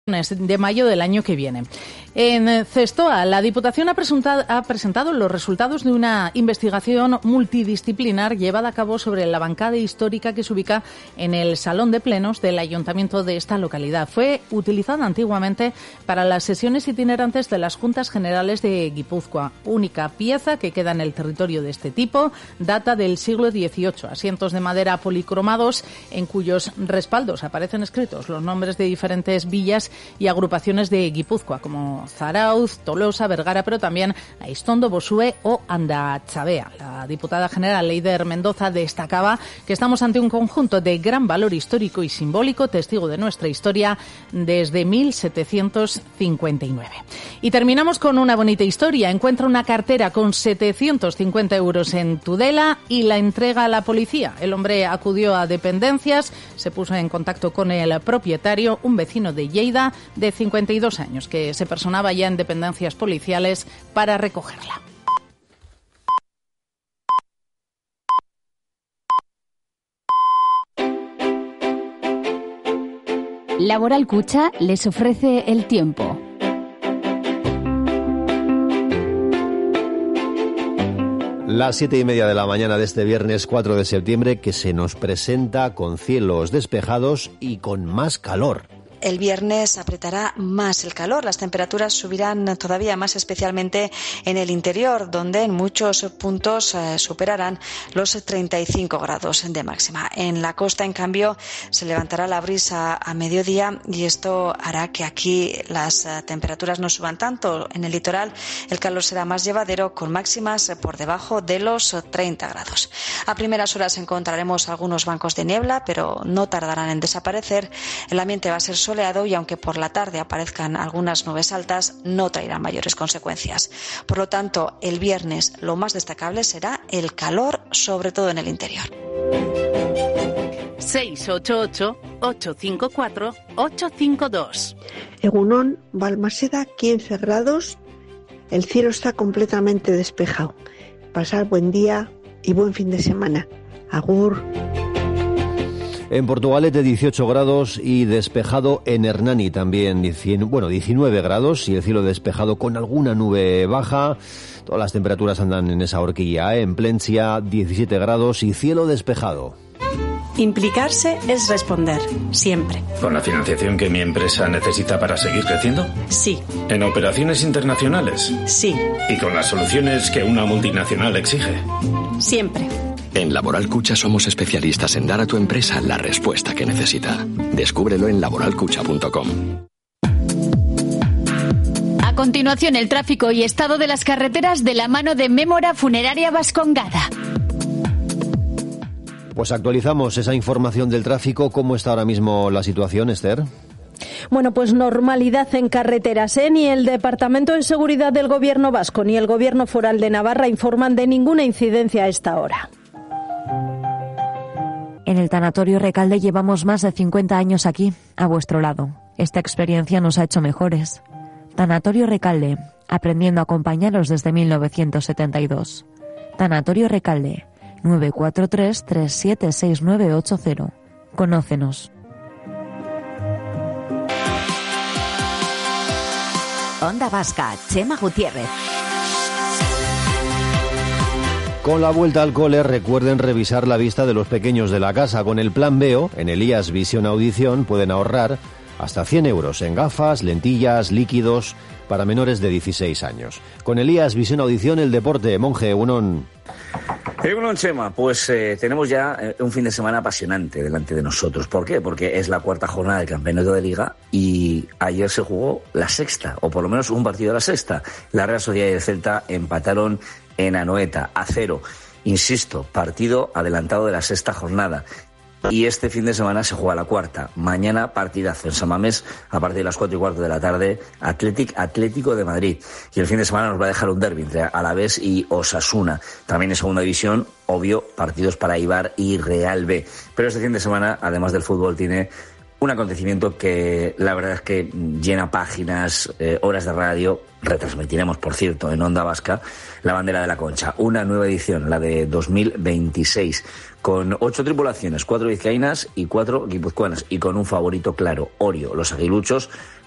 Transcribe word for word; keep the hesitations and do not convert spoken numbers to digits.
de mayo del año que viene. En Cestoa, la Diputación ha presentado, ha presentado los resultados de una investigación multidisciplinar llevada a cabo sobre la bancada histórica que se ubica en el Salón de Plenos del Ayuntamiento de esta localidad. Fue utilizada antiguamente para las sesiones itinerantes de las Juntas Generales de Guipúzcoa. Única pieza que queda en el territorio de este tipo, data del siglo dieciocho. Asientos de madera policromados en cuyos respaldos aparecen escritos los nombres de diferentes villas y agrupaciones de Guipúzcoa, como Zarauz, Tolosa, Vergara, pero también Aistondo, Bosúe o Andachabea. La diputada general Leider Mendoza destacaba que estamos ante un conjunto de gran valor histórico y simbólico, testigo de nuestra historia desde mil setecientos cincuenta y nueve. Y terminamos con una bonita historia. Encuentra una cartera con setecientos cincuenta euros en Tudela y la entrega a la policía. El hombre acudió a dependencias, se puso en contacto con el propietario, un vecino de Lleida de cincuenta y dos años, que se personaba ya en dependencias policiales para recogerla. Laboral Cucha les ofrece el tiempo. Las siete y media de la mañana de este viernes cuatro de septiembre, que se nos presenta con cielos despejados y con más calor. El viernes apretará más el calor, las temperaturas subirán todavía más, especialmente en el interior, donde en muchos puntos eh, superarán los treinta y cinco grados de máxima. En la costa, en cambio, se levantará la brisa a mediodía y esto hará que aquí las eh, temperaturas no suban tanto. En el litoral el calor será más llevadero, con máximas eh, por debajo de los treinta grados. A primeras horas encontraremos algunos bancos de niebla, pero no tardarán en desaparecer. El ambiente va a ser soleado y aunque por la tarde aparezcan algunas nubes altas, no traerán mayores consecuencias. Por lo tanto, el viernes lo más destacable será el calor, sobre todo en el interior. seis ocho ocho, ocho cinco cuatro, ocho cinco dos. Egunon, Balmaseda, quince grados. El cielo está completamente despejado. Pasar buen día y buen fin de semana. Agur. En Portugalete dieciocho grados y despejado. En Hernani también, bueno, diecinueve grados y el cielo despejado con alguna nube baja. Todas las temperaturas andan en esa horquilla, ¿eh? En Plencia diecisiete grados y cielo despejado. Implicarse es responder, siempre. ¿Con la financiación que mi empresa necesita para seguir creciendo? Sí. ¿En operaciones internacionales? Sí. ¿Y con las soluciones que una multinacional exige? Siempre. En Laboral Cucha somos especialistas en dar a tu empresa la respuesta que necesita. Descúbrelo en laboral cucha punto com. A continuación, el tráfico y estado de las carreteras de la mano de Mémora Funeraria Vascongada. Pues actualizamos esa información del tráfico. ¿Cómo está ahora mismo la situación, Esther? Bueno, pues normalidad en carreteras, ¿eh? Ni el Departamento de Seguridad del Gobierno Vasco ni el Gobierno Foral de Navarra informan de ninguna incidencia a esta hora. En el Tanatorio Recalde llevamos más de cincuenta años aquí, a vuestro lado. Esta experiencia nos ha hecho mejores. Tanatorio Recalde, aprendiendo a acompañaros desde mil novecientos setenta y dos. Tanatorio Recalde, nueve cuatro tres, tres siete seis nueve ocho cero. Conócenos. Onda Vasca, Chema Gutiérrez. Con la vuelta al cole, recuerden revisar la vista de los pequeños de la casa. Con el Plan Veo, en Elías Visión Audición, pueden ahorrar hasta cien euros en gafas, lentillas, líquidos para menores de dieciséis años. Con Elías Visión Audición, el deporte. Monje, unón. Egunon, Chema, pues eh, tenemos ya eh, un fin de semana apasionante delante de nosotros. ¿Por qué? Porque es la cuarta jornada del campeonato de Liga y ayer se jugó la sexta, o por lo menos un partido de la sexta. La Real Sociedad y el Celta empataron en Anoeta a cero. Insisto, partido adelantado de la sexta jornada. Y este fin de semana se juega la cuarta. Mañana partidazo en San Mamés a partir de las cuatro y cuarto de la tarde, Athletic Atlético de Madrid. Y el fin de semana nos va a dejar un derbi entre Alavés y Osasuna. También en segunda división, obvio, partidos para Eibar y Real B. Pero este fin de semana, además del fútbol, tiene un acontecimiento que la verdad es que llena páginas, eh, horas de radio. Retransmitiremos, por cierto, en Onda Vasca, la Bandera de la Concha. Una nueva edición, la de dos mil veintiséis, con ocho tripulaciones, cuatro vizcaínas y cuatro guipuzcoanas, y con un favorito claro, Orio. Los aguiluchos